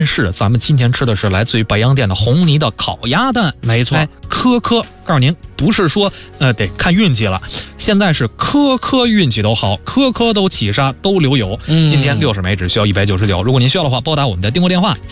是咱们今天吃的是来自于白洋淀的红泥的烤鸭蛋， 没错， 颗颗，告诉您，不是说得看运气了，现在是颗颗运气都好，颗颗都起沙，都流油。今天60枚只需要199，如果您需要的话，拨打我们的订购电话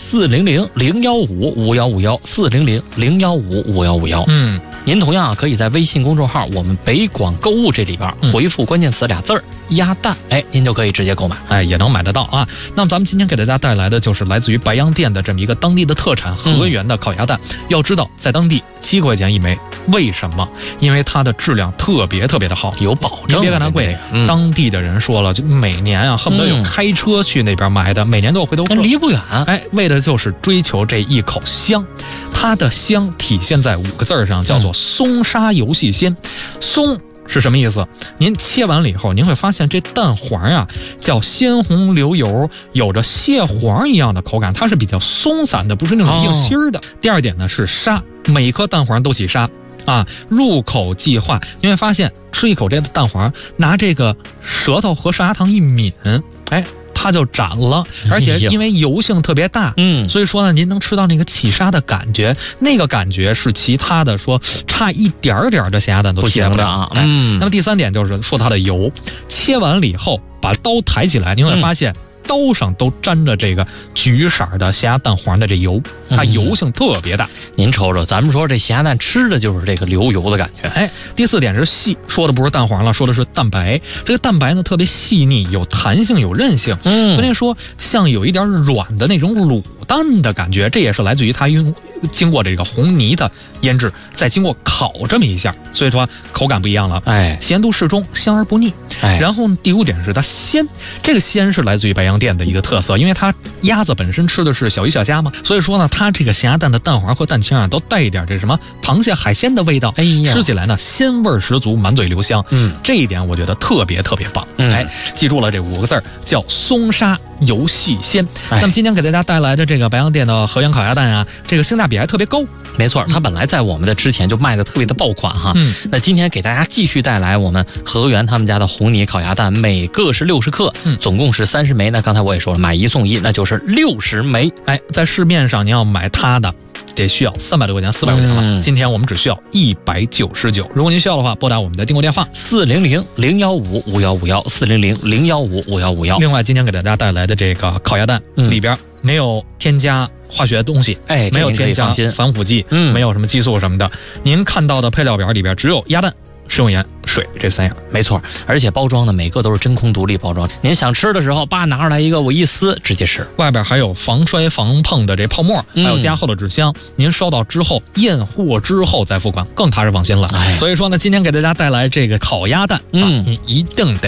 400-015-5151，400-015-5151。您同样可以在微信公众号我们北广购物这里边回复关键词俩字儿鸭蛋，您就可以直接购买， 也能买得到啊。那么咱们今天给大家带来的就是来自于白洋淀的这么一个当地的特产河源的烤鸭蛋。要知道在当地7块钱1枚，为什么？因为它的质量特别的好， 有保证。 别看它贵，当地的人说了，就每年啊恨不得有开车去那边买的，每年都有回头客， 离不远。 为的就是追求这一口香。它的香体现在5个字上，叫做松沙油细鲜。松是什么意思？您切完了以后，您会发现这蛋黄啊叫鲜红流油，有着蟹黄一样的口感，它是比较松散的，不是那种硬心的。第二点呢是沙，每一颗蛋黄都起沙啊，入口即化。你会发现吃一口这个蛋黄，拿这个舌头和砂糖一抿，它就斩了，而且因为油性特别大，所以说呢，您能吃到那个起沙的感觉，那个感觉是其他的说差一点点的咸鸭蛋都切不了啊。那么第3点就是说它的油，切完了以后把刀抬起来，您会发现刀上都沾着这个橘色的咸鸭蛋黄的这油，它油性特别大。 您瞅瞅，咱们说这咸鸭蛋吃的就是这个流油的感觉。 第4点是细，说的不是蛋黄了，说的是蛋白。这个蛋白呢特别细腻，有弹性，有韧性。关键说像有一点软的那种卤蛋的感觉，这也是来自于它经过这个红泥的腌制，再经过烤这么一下，所以说口感不一样了。咸度适中，香而不腻。然后第5点是它鲜，这个鲜是来自于白洋淀的一个特色，因为它鸭子本身吃的是小鱼小虾嘛，所以说呢，它这个咸鸭蛋的蛋黄和蛋清啊，都带一点这什么螃蟹海鲜的味道。吃起来呢鲜味十足，满嘴留香。这一点我觉得特别棒。记住了这5个字叫松沙油细鲜。那么今天给大家带来的这个白洋淀的河源烤鸭蛋啊，这个性价比还特别高。 没错，它本来在我们的之前就卖的特别的爆款哈。那今天给大家继续带来我们河源他们家的红泥烤鸭蛋，每个是60克，总共是30枚。那刚才我也说了，买1送1，那就是60枚。 在市面上你要买它的得需要300多块钱、400块钱了。今天我们只需要199。如果您需要的话，拨打我们的订购电话 400-015-5151，400-015-5151。 另外，今天给大家带来的这个烤鸭蛋里边没有添加化学东西，没有添加防腐剂，没有什么激素什么的。您看到的配料表里边只有鸭蛋、食用盐、水这3样。 没错，而且包装呢每个都是真空独立包装，您想吃的时候拿出来一个，我一撕直接吃。 外边还有防摔防碰的这泡沫，还有加厚的纸箱，您收到之后验货之后再付款，更踏实放心了。所以说呢，今天给大家带来这个烤鸭蛋，你一定得